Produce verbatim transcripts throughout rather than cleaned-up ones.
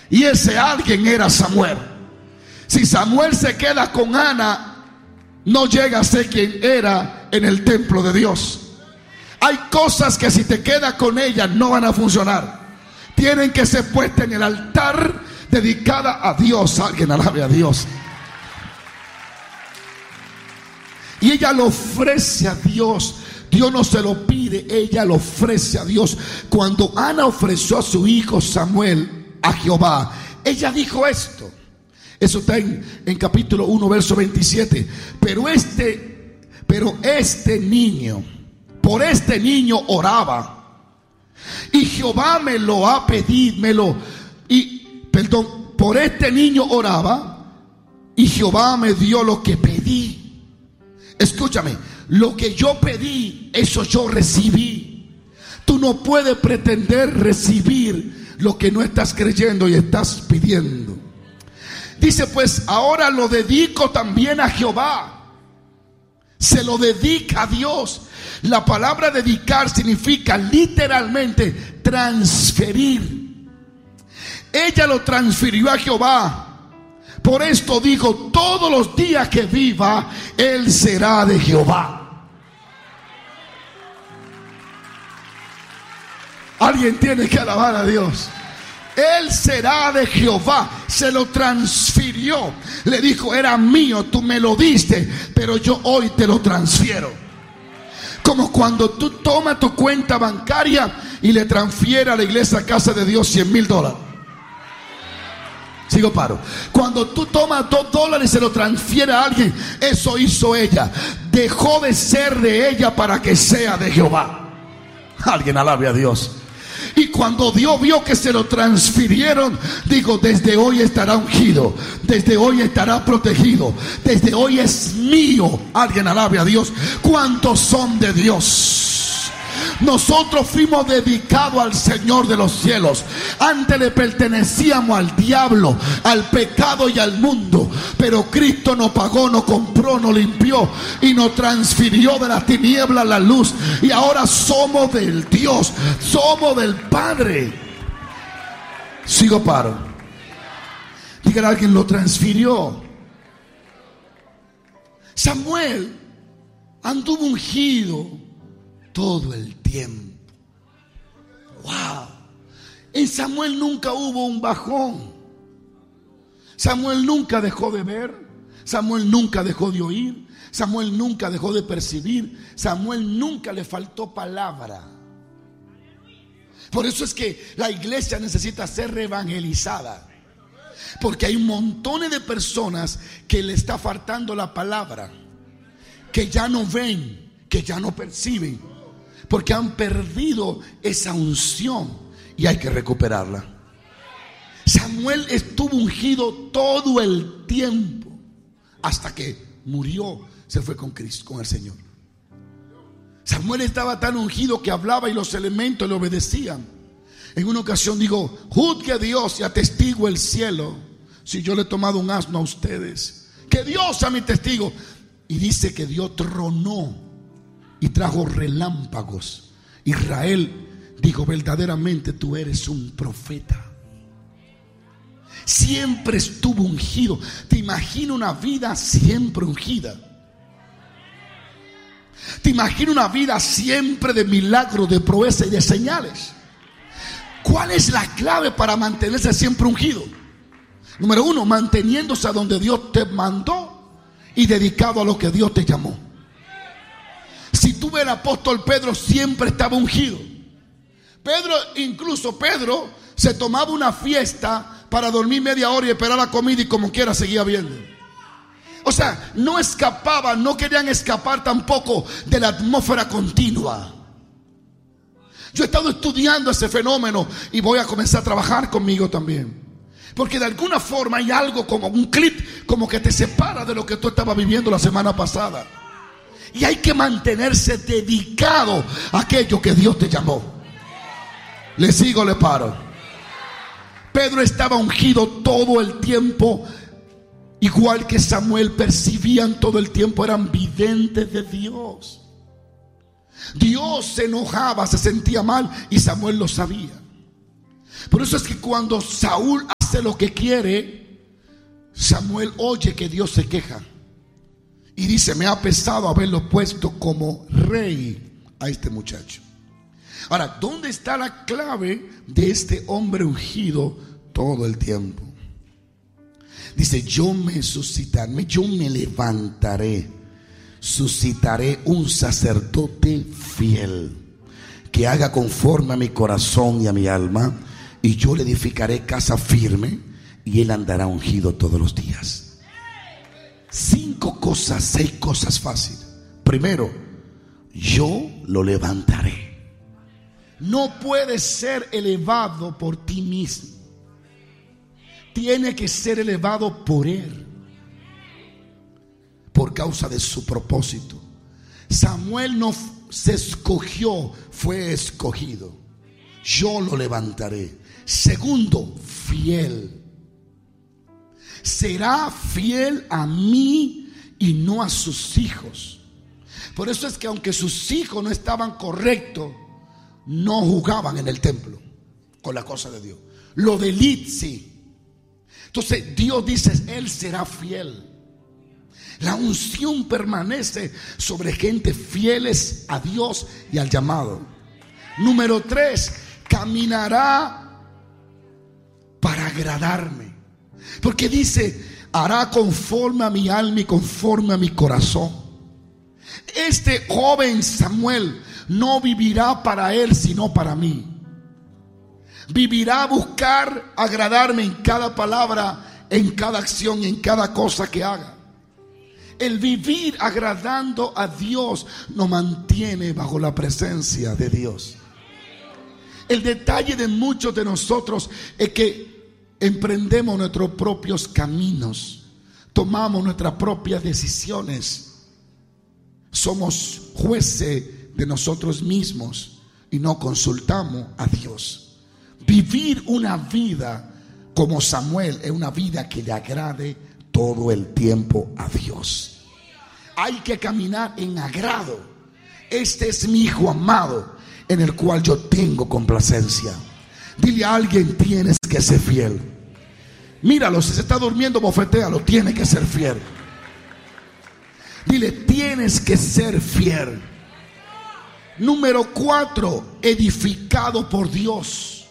Y ese alguien era Samuel. Si Samuel se queda con Ana, no llega a ser quien era en el templo de Dios. Hay cosas que si te quedas con ellas no van a funcionar. Tienen que ser puestas en el altar dedicada a Dios. Alguien alabe a Dios. Y ella lo ofrece a Dios. Dios no se lo pide, ella lo ofrece a Dios. Cuando Ana ofreció a su hijo Samuel a Jehová, ella dijo esto. Eso está en, en capítulo uno, verso veintisiete. Pero este, pero este niño, por este niño oraba, y Jehová me lo ha pedido, me lo, y, perdón, por este niño oraba, y Jehová me dio lo que pedí. Escúchame, lo que yo pedí, eso yo recibí. Tú no puedes pretender recibir lo que no estás creyendo y estás pidiendo. Dice, pues ahora lo dedico también a Jehová. Se lo dedica a Dios. La palabra dedicar significa literalmente transferir. Ella lo transfirió a Jehová. Por esto digo, todos los días que viva, él será de Jehová. Alguien tiene que alabar a Dios. Él será de Jehová. Se lo transfirió. Le dijo, era mío, tú me lo diste, pero yo hoy te lo transfiero. Como cuando tú tomas tu cuenta bancaria y le transfieres a la iglesia Casa de Dios cien mil dólares. Sigo paro. Cuando tú tomas dos dólares y se lo transfiere a alguien, eso hizo ella. Dejó de ser de ella para que sea de Jehová. Alguien alabe a Dios. Y cuando Dios vio que se lo transfirieron, digo, desde hoy estará ungido, desde hoy estará protegido, desde hoy es mío. Alguien alabe a Dios. ¿Cuántos son de Dios? Nosotros fuimos dedicados al Señor de los cielos. Antes le pertenecíamos al diablo, al pecado y al mundo, pero Cristo nos pagó, nos compró, nos limpió y nos transfirió de la tiniebla a la luz. Y ahora somos del Dios, somos del Padre. Sigo paro. Dígale a alguien, lo transfirió. Samuel anduvo ungido todo el tiempo. Wow. En Samuel nunca hubo un bajón. Samuel nunca dejó de ver. Samuel nunca dejó de oír. Samuel nunca dejó de percibir. Samuel nunca le faltó palabra. Por eso es que la iglesia necesita ser reevangelizada. Porque hay un montón de personas que le está faltando la palabra, que ya no ven, que ya no perciben, porque han perdido esa unción y hay que recuperarla. Samuel estuvo ungido todo el tiempo hasta que murió, se fue con Cristo, con el Señor. Samuel estaba tan ungido que hablaba y los elementos le obedecían. En una ocasión digo, juzgue Dios y atestigo el cielo si yo le he tomado un asno a ustedes. Que Dios sea mi testigo. Y dice que Dios tronó y trajo relámpagos. Israel dijo, verdaderamente tú eres un profeta. Siempre estuvo ungido. Te imagino una vida siempre ungida. Te imagino una vida siempre de milagros, de proezas y de señales. ¿Cuál es la clave para mantenerse siempre ungido? Número uno, manteniéndose a donde Dios te mandó y dedicado a lo que Dios te llamó. Si tú ves, el apóstol Pedro siempre estaba ungido. Pedro, incluso Pedro se tomaba una fiesta para dormir media hora y esperar la comida y como quiera seguía viendo. O sea, no escapaban, no querían escapar tampoco de la atmósfera continua. Yo he estado estudiando ese fenómeno y voy a comenzar a trabajar conmigo también. Porque de alguna forma hay algo como un clip, como que te separa de lo que tú estabas viviendo la semana pasada. Y hay que mantenerse dedicado a aquello que Dios te llamó. Le sigo, le paro. Pedro estaba ungido todo el tiempo, igual que Samuel. Percibían todo el tiempo, eran videntes de Dios. Dios se enojaba, se sentía mal y Samuel lo sabía. Por eso es que cuando Saúl hace hace lo que quiere, Samuel oye que Dios se queja y dice: me ha pesado haberlo puesto como rey a este muchacho. Ahora, ¿dónde está la clave de este hombre ungido todo el tiempo? Dice: yo me suscitaré, yo me levantaré, suscitaré un sacerdote fiel, que haga conforme a mi corazón y a mi alma, y yo le edificaré casa firme, y él andará ungido todos los días. Cinco cosas, seis cosas fáciles. Primero, yo lo levantaré. No puedes ser elevado por ti mismo. Tiene que ser elevado por él, por causa de su propósito. Samuel no se escogió, fue escogido. Yo lo levantaré. Segundo, fiel. Será fiel a mí y no a sus hijos. Por eso es que aunque sus hijos no estaban correctos, no jugaban en el templo con la cosa de Dios. Lo de Lit sí. Entonces Dios dice: él será fiel. La unción permanece sobre gente fieles a Dios y al llamado. Número tres, caminará para agradarme. Porque dice: hará conforme a mi alma y conforme a mi corazón. Este joven Samuel no vivirá para él, sino para mí. Vivirá a buscar agradarme en cada palabra, en cada acción y en cada cosa que haga. El vivir agradando a Dios nos mantiene bajo la presencia de Dios. El detalle de muchos de nosotros es que emprendemos nuestros propios caminos, tomamos nuestras propias decisiones, somos jueces de nosotros mismos y no consultamos a Dios. Vivir una vida como Samuel es una vida que le agrade todo el tiempo a Dios. Hay que caminar en agrado. Este es mi hijo amado, en el cual yo tengo complacencia. Dile a alguien: tienes que ser fiel. Míralo, si se está durmiendo, bofetéalo. Tiene que ser fiel. Dile: tienes que ser fiel. Número cuatro, edificado por Dios.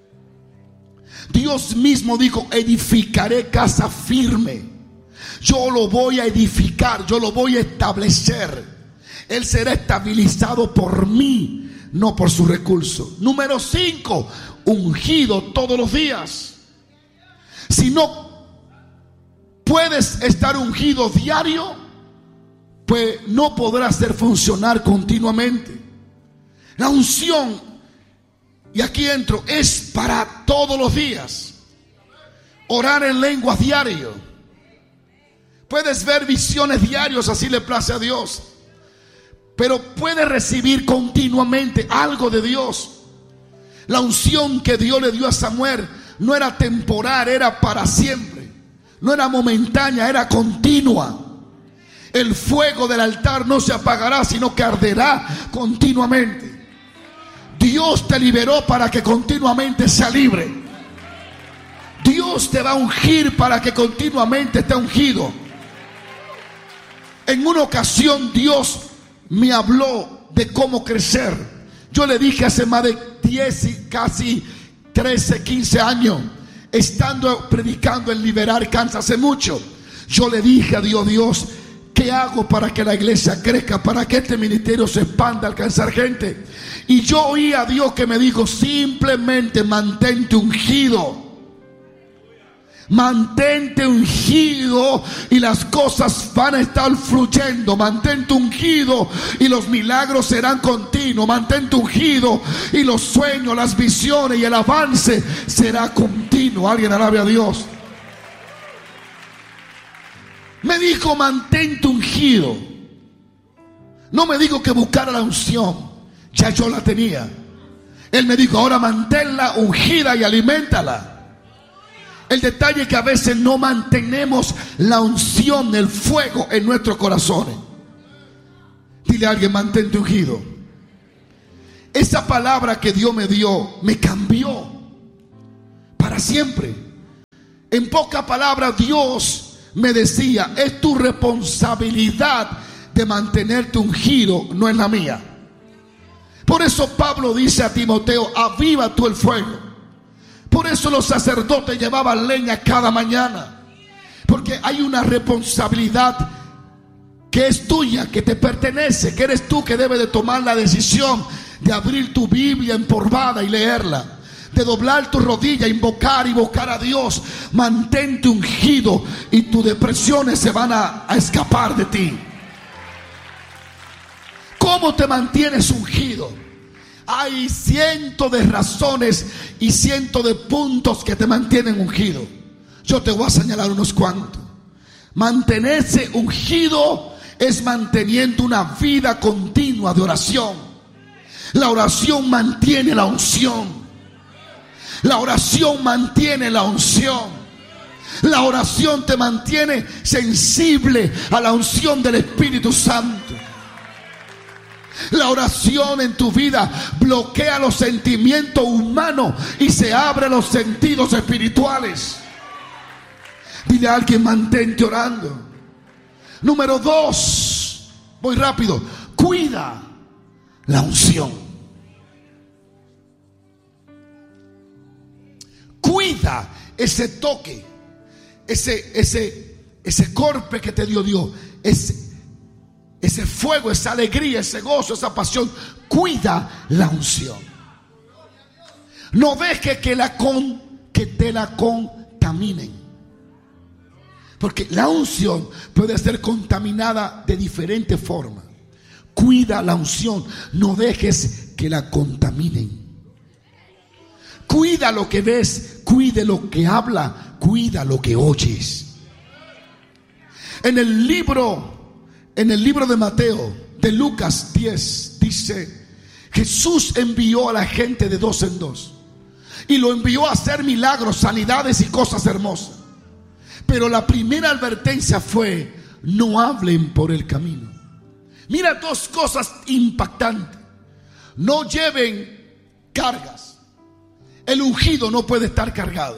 Dios mismo dijo: edificaré casa firme. Yo lo voy a edificar, yo lo voy a establecer. Él será estabilizado por mí, no por sus recursos. Número cinco, ungido todos los días. Si no puedes estar ungido diario, pues no podrás hacer funcionar continuamente. La unción, y aquí entro, es para todos los días. Orar en lenguas diario. Puedes ver visiones diarios, así le place a Dios. Pero puedes recibir continuamente algo de Dios. La unción que Dios le dio a Samuel no era temporal, era para siempre. No era momentánea, era continua. El fuego del altar no se apagará, sino que arderá continuamente. Dios te liberó para que continuamente sea libre. Dios te va a ungir para que continuamente esté ungido. En una ocasión Dios me habló de cómo crecer. Yo le dije hace más de diez, casi trece, quince años, estando predicando en Liberar, Kansas, hace mucho, yo le dije a Dios: Dios, ¿qué hago para que la iglesia crezca? Para que este ministerio se expanda, alcanzar gente. Y yo oí a Dios que me dijo: simplemente mantente ungido. Mantente ungido y las cosas van a estar fluyendo. Mantente ungido y los milagros serán continuos. Mantente ungido y los sueños, las visiones y el avance será continuo. Alguien alabe a Dios. Me dijo: mantente ungido. No me dijo que buscara la unción, ya yo la tenía. Él me dijo: ahora manténla ungida y aliméntala. El detalle es que a veces no mantenemos la unción, el fuego en nuestros corazones. Dile a alguien: mantente ungido. Esa palabra que Dios me dio me cambió para siempre. En pocas palabras, Dios me decía: es tu responsabilidad de mantenerte ungido, no es la mía. Por eso Pablo dice a Timoteo: aviva tú el fuego. Por eso los sacerdotes llevaban leña cada mañana, porque hay una responsabilidad que es tuya, que te pertenece, que eres tú que debes de tomar la decisión de abrir tu Biblia empolvada y leerla, de doblar tu rodilla, invocar y invocar a Dios. Mantente ungido y tus depresiones se van a, a escapar de ti. ¿Cómo te mantienes ungido? Hay cientos de razones y cientos de puntos que te mantienen ungido. Yo te voy a señalar unos cuantos. Mantenerse ungido es manteniendo una vida continua de oración. La oración mantiene la unción. La oración mantiene la unción. La oración te mantiene sensible a la unción del Espíritu Santo. La oración en tu vida bloquea los sentimientos humanos y se abren los sentidos espirituales. Dile a alguien: mantente orando. Número dos, voy rápido. Cuida la unción. Cuida ese toque, ese, ese, ese golpe que te dio Dios, ese, ese fuego, esa alegría, ese gozo, esa pasión. Cuida la unción. No dejes que, la con, que te la contaminen. Porque la unción puede ser contaminada de diferentes formas. Cuida la unción. No dejes que la contaminen. Cuida lo que ves. Cuide lo que habla. Cuida lo que oyes. En el libro, en el libro de Mateo, de Lucas diez, dice: Jesús envió a la gente de dos en dos. Y lo envió a hacer milagros, sanidades y cosas hermosas. Pero la primera advertencia fue: no hablen por el camino. Mira dos cosas impactantes. No lleven cargas. El ungido no puede estar cargado.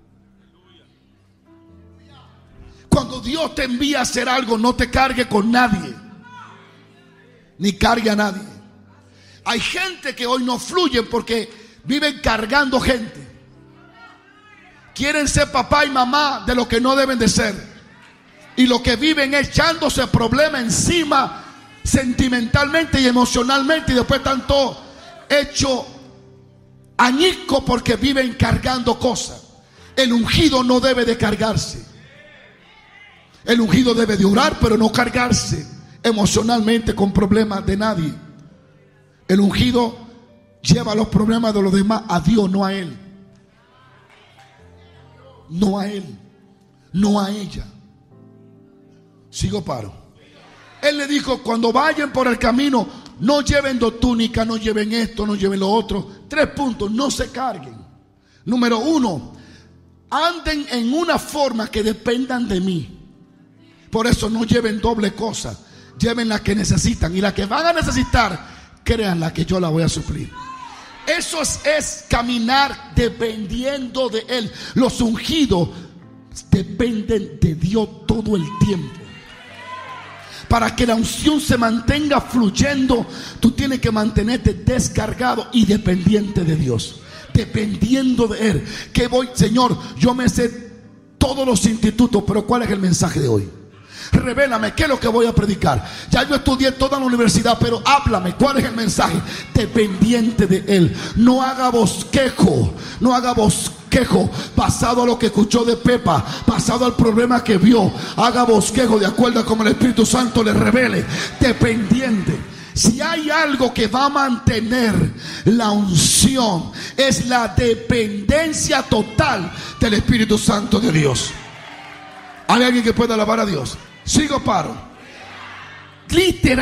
Cuando Dios te envía a hacer algo, no te cargue con nadie, ni cargue a nadie. Hay gente que hoy no fluye porque viven cargando gente. Quieren ser papá y mamá de lo que no deben de ser. Y lo que viven es echándose problemas encima, sentimentalmente y emocionalmente. Y después están todos hechos añicos porque viven cargando cosas. El ungido no debe de cargarse. El ungido debe de orar, pero no cargarse emocionalmente con problemas de nadie. El ungido lleva los problemas de los demás a Dios, no a él. No a él, no a ella. Sigo paro. Él le dijo: cuando vayan por el camino, no lleven dos túnicas, no lleven esto, no lleven lo otro. Tres puntos: no se carguen. Número uno, anden en una forma que dependan de mí. Por eso no lleven doble cosa. Lleven la que necesitan. Y la que van a necesitar, créanla que yo la voy a suplir. Eso es, es caminar dependiendo de Él. Los ungidos dependen de Dios todo el tiempo. Para que la unción se mantenga fluyendo, tú tienes que mantenerte descargado y dependiente de Dios. Dependiendo de Él. Que voy, Señor, yo me sé todos los institutos, pero ¿cuál es el mensaje de hoy? Revélame qué es lo que voy a predicar. Ya yo estudié toda la universidad, pero háblame, ¿cuál es el mensaje? Dependiente de Él. No haga bosquejo, no haga bosquejo basado a lo que escuchó de Pepa, basado al problema que vio. Haga bosquejo de acuerdo a como el Espíritu Santo le revele. Dependiente. Si hay algo que va a mantener la unción, es la dependencia total del Espíritu Santo de Dios. ¿Hay alguien que pueda alabar a Dios? Sigo paro. Literal.